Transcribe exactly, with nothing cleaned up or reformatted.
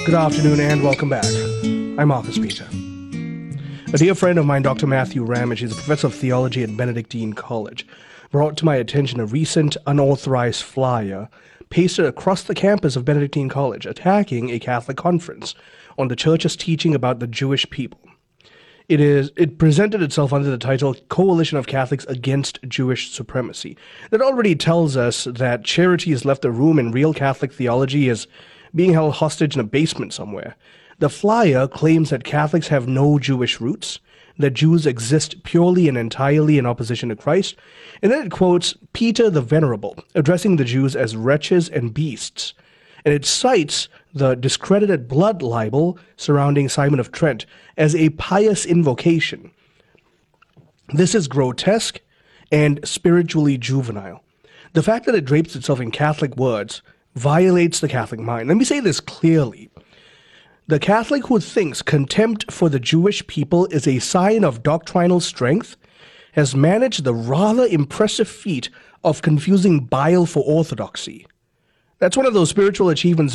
Good afternoon and welcome back. I'm Marcus Peter. A dear friend of mine, Doctor Matthew Ramage, is a professor of theology at Benedictine College, brought to my attention a recent unauthorized flyer pasted across the campus of Benedictine College attacking a Catholic conference on the church's teaching about the Jewish people. It is it presented itself under the title Coalition of Catholics Against Jewish Supremacy. That already tells us that charity has left the room and real Catholic theology is being held hostage in a basement somewhere. The flyer claims that Catholics have no Jewish roots, that Jews exist purely and entirely in opposition to Christ, and then it quotes Peter the Venerable, addressing the Jews as wretches and beasts, and it cites the discredited blood libel surrounding Simon of Trent as a pious invocation. This is grotesque and spiritually juvenile. The fact that it drapes itself in Catholic words violates the Catholic mind. Let me say this clearly. The Catholic who thinks contempt for the Jewish people is a sign of doctrinal strength has managed the rather impressive feat of confusing bile for orthodoxy. That's one of those spiritual achievements